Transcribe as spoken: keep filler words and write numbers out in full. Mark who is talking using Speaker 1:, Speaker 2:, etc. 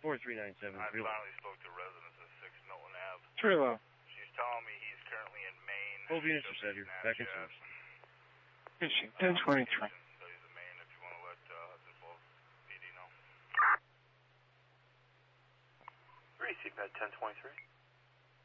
Speaker 1: four three nine seven.
Speaker 2: I finally spoke to residents of six Milton Ave.
Speaker 3: Three low.
Speaker 2: She's telling me he's currently in Maine.
Speaker 1: Both units are set here. Back in service.
Speaker 3: ten twenty-three.
Speaker 2: So he's in Maine if you want to let uh, Hudson Falls P D know.
Speaker 4: three, C P A ten twenty-three.